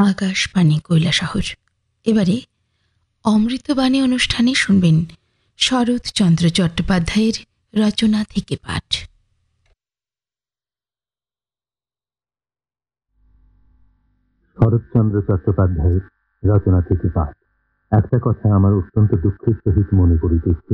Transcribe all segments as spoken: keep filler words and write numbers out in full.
আকাশবাণী কৈলাসহর। এবারে অমৃতবাণী অনুষ্ঠানে শুনবেন শরৎচন্দ্র চট্টোপাধ্যায়ের রচনা থেকে পাঠ। শরৎচন্দ্র চট্টোপাধ্যায়ের রচনা থেকে পাঠ। একটা কথা আমার অত্যন্ত দুঃখের সহিত মনে করিতেছি।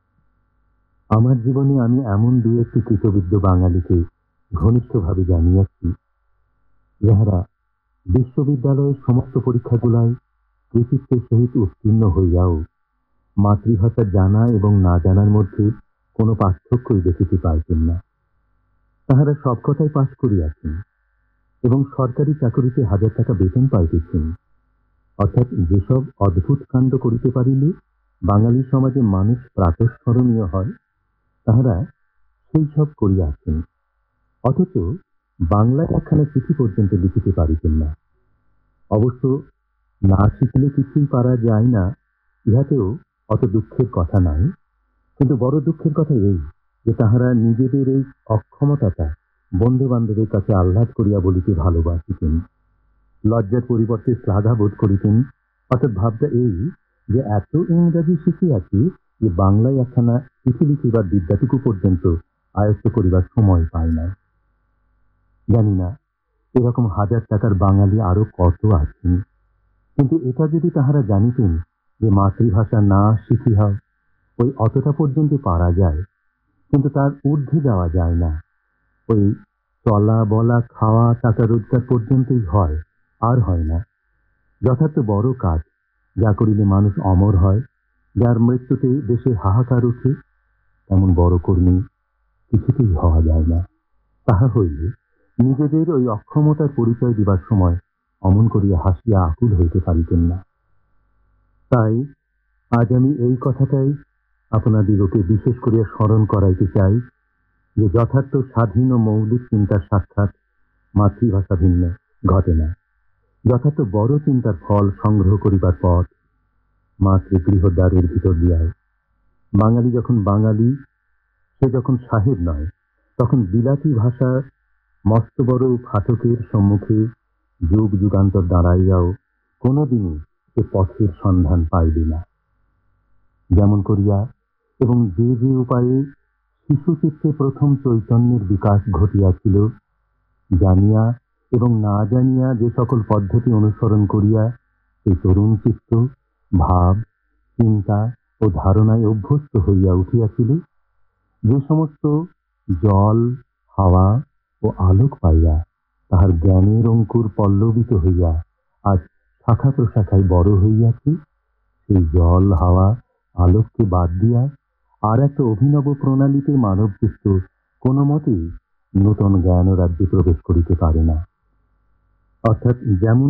আমার জীবনে আমি এমন দু একটি কৃতবিদ্য বাঙালিকে ঘনিষ্ঠভাবে জানিয়াছি, যাহারা বিশ্ববিদ্যালয়ের সমস্ত পরীক্ষাগুলায় কৃতিত্বের সহিত উত্তীর্ণ হইয়াও মাতৃভাষা জানা এবং না জানার মধ্যে কোনো পার্থক্যই দেখিতে পাইতেন না। তাহারা সব কথাই পাশ করিয়াছেন এবং সরকারি চাকরিতে হাজার টাকা বেতন পাইতেছেন। অর্থাৎ যেসব অদ্ভুত কাণ্ড করিতে পারিলে বাঙালি সমাজে মানুষ প্রাতঃস্মরণীয় হয়, তাহারা সেই সব করিয়াছেন। অথচ বাংলায় একখানা চিঠি পর্যন্ত লিখিতে পারিতেন না। অবশ্য না শিখলে কিছুই পারা যায় না, ইহাতেও অত দুঃখের কথা নাই। কিন্তু বড় দুঃখের কথা এই যে তাহারা নিজেদের এই অক্ষমতাটা বন্ধু বান্ধবের কাছে আহ্লাদ করিয়া বলিতে ভালোবাসিতেন। লজ্জার পরিবর্তে শ্লাঘা বোধ করিতেন। অর্থাৎ ভাবটা এই যে এত ইংরাজি শিখিয়াছি যে বাংলায় একখানা চিঠি লিখিবার বিদ্যাটুকু পর্যন্ত আয়ত্ত করিবার সময় পায় না। জানি না এরকম হাজার টাকার বাঙালি আরো কত আছেন, কিন্তু এটা যদি তাহারা জানিতেন যে মাতৃভাষা না শিখিয়া ওই অতটা পর্যন্ত পারা যায়, কিন্তু তার ঊর্ধ্বে যাওয়া যায় না। ওই চলা বলা খাওয়া টাকা রোজগার পর্যন্তই হয়, আর হয় না। যথার্থ বড় কাজ, যা করিলে মানুষ অমর হয়, যার মৃত্যুতে দেশে হাহাকার উঠে, এমন বড় কর্মী কিছুতেই হওয়া যায় না। তাহা হইলে নিজেদের ওই অক্ষমতার পরিচয় দিবার সময় অমন করিয়া হাসিয়া আকুল হইতে পারিতেন না। তাই আজ আমি এই কথাটাই আপনাদিগকে বিশেষ করিয়া স্মরণ করাইতে চাই যে যথার্থ স্বাধীন ও মৌলিক চিন্তার সাক্ষাৎ মাতৃভাষা ভিন্ন ঘটে না। যথার্থ বড় চিন্তার ফল সংগ্রহ করিবার পথ মাতৃগৃহদ্বারের ভিতর দিয়ায়। বাঙালি যখন বাঙালি, সে যখন সাহেব নয়, তখন বিলাতি ভাষা মস্ত বড় ফাটকের সম্মুখে যুগ যুগান্তর দাঁড়াইয়াও কোনোদিনই সে পথের সন্ধান পাইবে না। যেমন করিয়া এবং যে যে উপায়ে শিশুচিত্তে প্রথম চৈতন্যের বিকাশ ঘটিয়াছিল, জানিয়া এবং না জানিয়া যে সকল পদ্ধতি অনুসরণ করিয়া সেই তরুণ চিত্ত ভাব চিন্তা ও ধারণায় অভ্যস্ত হইয়া উঠিয়াছিল, যে সমস্ত জল হাওয়া ও আলোক পাইয়া তাহার জ্ঞানের অঙ্কুর পল্লবিত হইয়া আজ শাখা প্রশাখায় বড় হইয়াছে, সেই জল হাওয়া আলোককে বাদ দিয়া আর একটা অভিনব প্রণালীতে মানব চিত্ত কোনো মতেই নূতন জ্ঞান রাজ্যে প্রবেশ করিতে পারে না। অর্থাৎ যেমন